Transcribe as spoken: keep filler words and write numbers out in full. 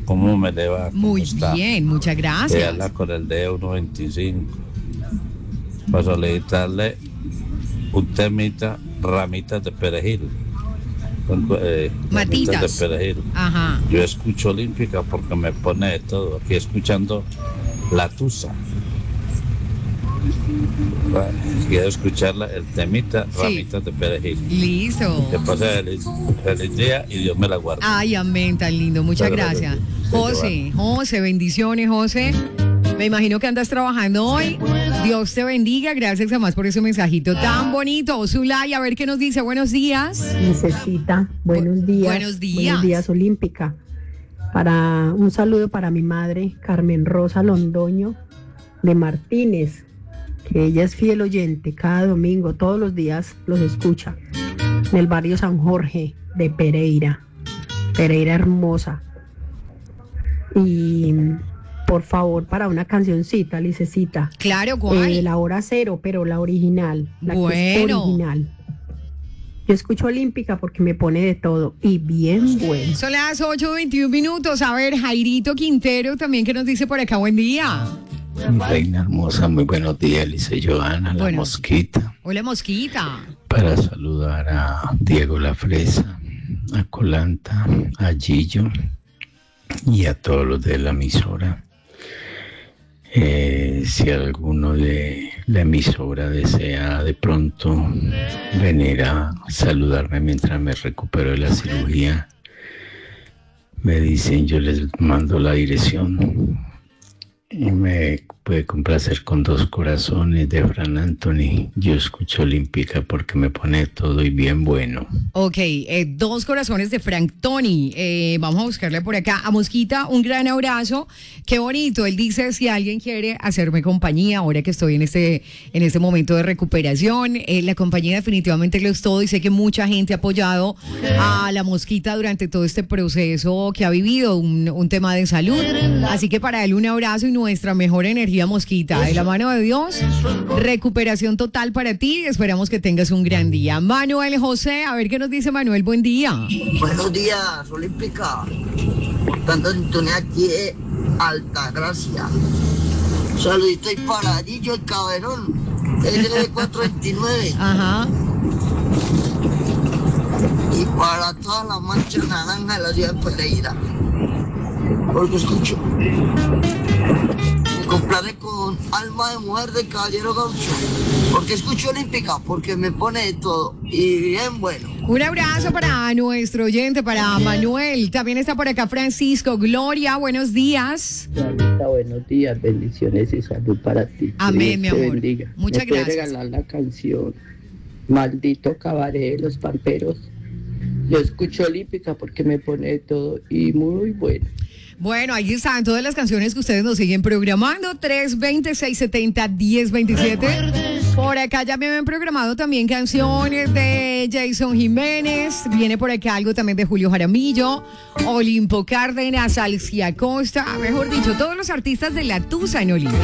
¿Cómo me le va? ¿Cómo Muy está? bien, muchas Se gracias. habla con el D uno veinticinco. Para solicitarle un temita, ramitas de perejil. Con, eh, ramitas Matitas. de perejil. Ajá. Yo escucho Olímpica porque me pone de todo. Aquí escuchando La Tusa. Quiero escucharla, el temita, Sí. ramitas de perejil. Listo. Que pase feliz, feliz día y Dios me la guarde. Ay, amén, tan lindo. Muchas Muchas gracias. gracias. José, José, bendiciones, José. Me imagino que andas trabajando hoy. Dios te bendiga. Gracias además por ese mensajito tan bonito. Zulay, a ver qué nos dice. Buenos días. Necesita, buenos Bu- días. buenos días. Buenos días, Olímpica. Para un saludo para mi madre, Carmen Rosa Londoño de Martínez, que ella es fiel oyente, cada domingo, todos los días los escucha, en el barrio San Jorge de Pereira, Pereira hermosa. Y por favor, para una cancioncita, Licecita. Claro, ¿cuál? Eh, la hora cero, pero la original, la que es Bueno. original. Yo escucho Olímpica porque me pone de todo y bien bueno. Son las ocho veintiún minutos. A ver, Jairito Quintero también que nos dice por acá. Buen día. Reina hermosa, muy buenos días, Lice Joana, la Bueno. mosquita, Hola, Mosquita. para saludar a Diego La Fresa, a Colanta, a Gillo y a todos los de la emisora. Eh, si alguno de la emisora desea de pronto venir a saludarme mientras me recupero de la cirugía, me dicen, yo les mando la dirección. Y me puede complacer con Dos Corazones de Fran Anthony. Yo escucho Olímpica porque me pone todo y bien bueno. Ok, eh, Dos Corazones de Frank Tony. Eh, vamos a buscarle por acá. A Mosquita, un gran abrazo. Qué bonito. Él dice, si alguien quiere hacerme compañía, ahora que estoy en este, en este momento de recuperación, eh, la compañía definitivamente lo es todo y sé que mucha gente ha apoyado a la Mosquita durante todo este proceso que ha vivido, un, un tema de salud. Así que para él un abrazo y nuestra mejor energía, Mosquita. De la mano de Dios, recuperación total para ti. Esperamos que tengas un gran día. Manuel José, a ver qué nos dice Manuel. Buen día. Buenos días, Olímpica. Tanto sintonía aquí de Altagracia. Saludito y paradillo el caberón. L B cuatrocientos veintinueve. Ajá. Y para toda la mancha naranja de la ciudad de Pereira. Porque escucho. Me complace con Alma de Mujer del Caballero Gaucho. Porque escucho Olímpica, porque me pone de todo. Y bien bueno. Un abrazo para nuestro oyente, para Manuel. También está por acá Francisco. Gloria, buenos días. Clarita, buenos días, bendiciones y salud para ti. Amén, mi Dios te amor. bendiga. Muchas ¿Me puede gracias. regalar la canción Maldito Cabaret de los Pamperos? Yo escucho Olímpica porque me pone de todo y muy bueno. Bueno, ahí están todas las canciones que ustedes nos siguen programando. tres veinte, seiscientos setenta, diez veintisiete. Por acá ya me habían programado también canciones de Jason Jiménez. Viene por acá algo también de Julio Jaramillo, Olimpo Cárdenas, Alcia Costa. Mejor dicho, todos los artistas de La Tusa en Olimpo.